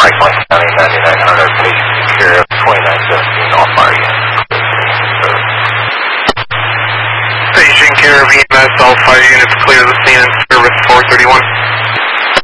Mike County 9900, please secure 2917, all fire units. Beijing care of EMS, all fire units clear the scene in service 431.